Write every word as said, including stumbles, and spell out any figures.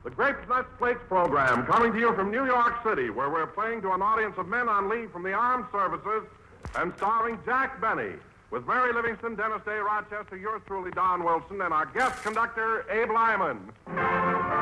The Grapes Nuts Flakes program, coming to you from New York City, where we're playing to an audience of men on leave from the armed services and starring Jack Benny, with Mary Livingston, Dennis Day, Rochester, yours truly, Don Wilson, and our guest conductor, Abe Lyman.